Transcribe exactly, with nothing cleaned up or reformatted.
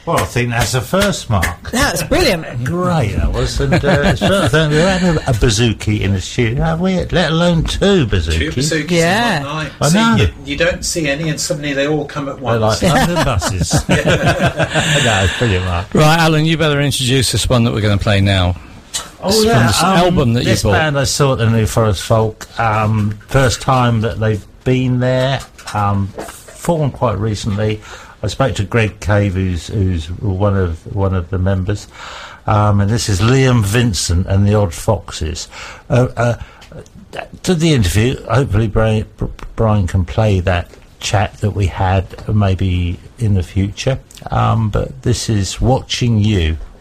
Well, I think that's a first, Mark. That's brilliant. Great, that was. And uh, I don't we had a, a bouzouki in the studio, have we? Let alone two bouzouki. Two bouzouki Yeah. in one night. I See, know. You, you don't see any, and suddenly they all come at They're once. like London buses. No, it's brilliant, Mark. Right, Alan, you better introduce this one that we're going to play now. Oh, It's yeah, from this um, album that you this bought. band I saw at the New Forest Folk. Um, first time that they've been there. Um, formed quite recently. I spoke to Greg Cave, who's, who's one of one of the members, um, and this is Liam Vincent and the Odd Foxes. Uh, uh, to the interview, hopefully Brian, Brian can play that chat that we had maybe in the future. Um, but this is Watching You.